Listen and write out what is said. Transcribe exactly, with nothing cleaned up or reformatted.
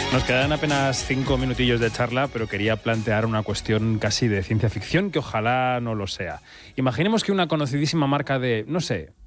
Nos quedan apenas cinco minutillos de charla, pero quería plantear una cuestión casi de ciencia ficción que ojalá no lo sea. Imaginemos que una conocidísima marca de, no sé,